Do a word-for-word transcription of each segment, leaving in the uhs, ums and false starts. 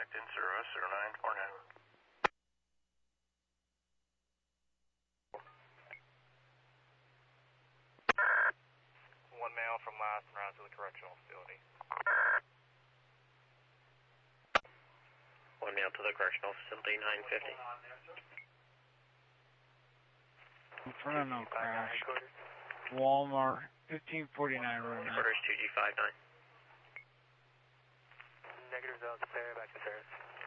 contact in zero zero nine four nine. One male from last and round to the correctional facility. One male to the correctional facility, nine fifty. Inferno crash. Walmart, fifteen forty-nine Route nine. Orders two G five nine. Negative zone, clear, back to service.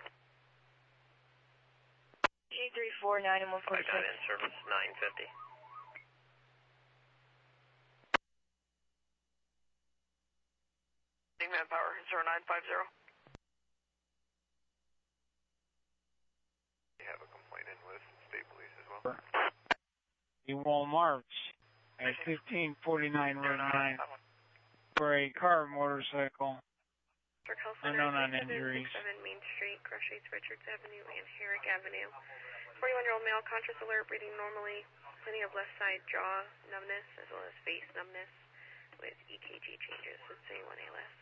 G three four nine and one five forty-six. nine in service, nine fifty. Manpower, zero nine five zero. We have a complaint in with state police as well. The Walmart at fifteen forty-nine Route nine for a car motorcycle. Unknown on injuries. seven Main Street, Crush Rates, Richards Avenue, and Herrick Avenue. forty-one-year-old male, conscious, alert, breathing normally, plenty of left side jaw numbness as well as face numbness with E K G changes with C one A L S.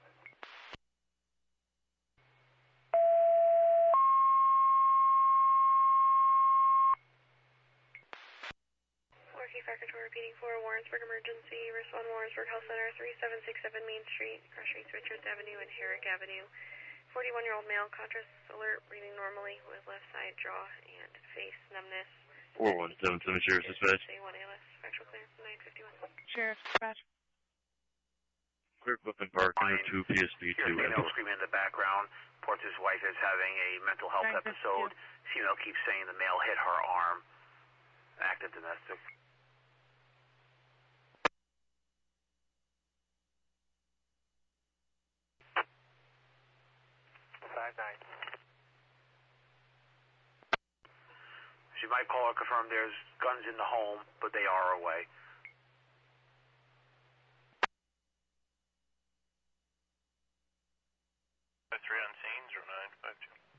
Fire Control repeating for Warrensburg emergency. Respond Warrensburg Health Center, three seven six seven Main Street, Crush Rates, Richards Avenue, and Herrick Avenue. forty-one-year-old male, conscious, alert, breathing normally with left side jaw and face numbness. four one seven seven Sheriff's Dispatch. C one A L S, factual clearance, nine fifty-one. Sheriff's Dispatch. Clear Clifton Park, number two, P S B two. Female screaming in the background. Reports his wife is having a mental health episode. Female keeps saying the male hit her arm. Active domestic. five nine. She might call or confirm there's guns in the home, but they are away. Three on scene, zero nine five two.